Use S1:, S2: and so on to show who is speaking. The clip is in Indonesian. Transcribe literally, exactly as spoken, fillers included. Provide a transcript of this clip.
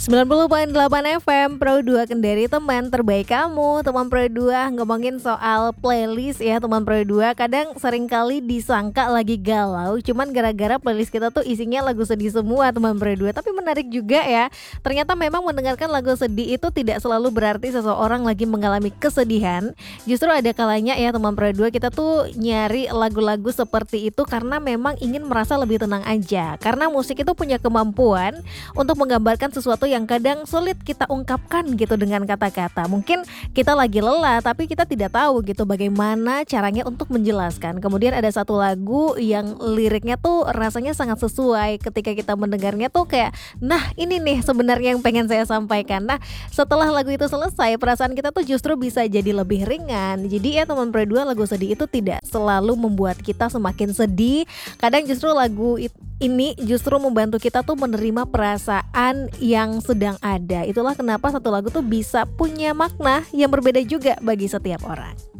S1: sembilan puluh koma delapan F M Pro dua Kendari, teman terbaik kamu. Teman Pro dua ngomongin soal playlist ya teman Pro dua. Kadang seringkali disangka lagi galau, cuman gara-gara playlist kita tuh isinya lagu sedih semua teman Pro dua. Tapi menarik juga ya, ternyata memang mendengarkan lagu sedih itu tidak selalu berarti seseorang lagi mengalami kesedihan. Justru ada kalanya ya teman Pro dua, kita tuh nyari lagu-lagu seperti itu karena memang ingin merasa lebih tenang aja. Karena musik itu punya kemampuan untuk menggambarkan sesuatu yang kadang sulit kita ungkapkan gitu dengan kata-kata. Mungkin kita lagi lelah tapi kita tidak tahu gitu bagaimana caranya untuk menjelaskan. Kemudian ada satu lagu yang liriknya tuh rasanya sangat sesuai, ketika kita mendengarnya tuh kayak, nah ini nih sebenarnya yang pengen saya sampaikan. Nah setelah lagu itu selesai, perasaan kita tuh justru bisa jadi lebih ringan. Jadi ya teman Pro dua, lagu sedih itu tidak selalu membuat kita semakin sedih. Kadang justru lagu itu ini justru membantu kita tuh menerima perasaan yang sedang ada. Itulah kenapa satu lagu tuh bisa punya makna yang berbeda juga bagi setiap orang.